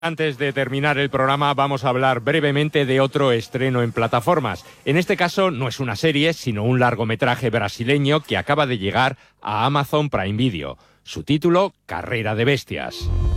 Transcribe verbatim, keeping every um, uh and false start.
Antes de terminar el programa vamos a hablar brevemente de otro estreno en plataformas. En este caso no es una serie, sino un largometraje brasileño que acaba de llegar a Amazon Prime Video. Su título, Carrera de Bestias.